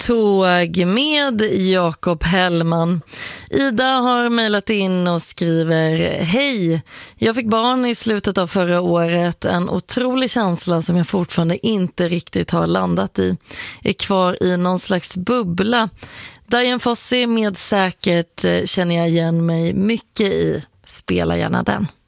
tåg med Jakob Hellman. Ida har mejlat in och skriver: Hej, jag fick barn i slutet av förra året. En otrolig känsla som jag fortfarande inte riktigt har landat i. Är kvar i någon slags bubbla. Dian Fossey med Säkert känner jag igen mig mycket i. Spela gärna den.